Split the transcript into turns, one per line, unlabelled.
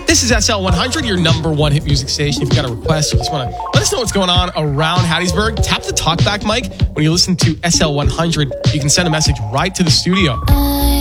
This is SL100, your number one hit music station. If you got a request, you just want to let us know what's going on around Hattiesburg, tap the talkback mic. When you listen to SL100, you can send a message right to the studio.